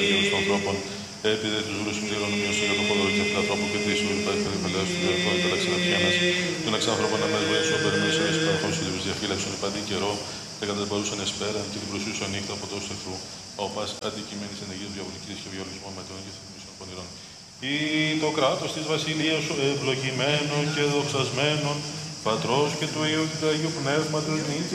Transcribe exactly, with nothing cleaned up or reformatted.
των ανθρώπων, επειδή του δούλου του κληρονομιού για τον χώρο και ανθρώπου και τη σου υπάρχει περιπελέω του διορθώνει τα ξεναφιένα, του να ξανανθρώπων να με βοηθήσουν, περιμένει σε παραχώρηση του διαφύλαξον υπαντή καιρό, και κατά μπορούσαν εσπέραν και την προσούσαν νύχτα από τόσο εχθρού, ο πα αντικειμένη ενεργή διαβολική και βιολισμό με τον και θυμίσεων πονηρών. Ή το κράτο τη βασιλεία σου ευλογημένο και δοξασμένο, πατρό και του Υιού και του Αγίου Πνεύματος νύχτα.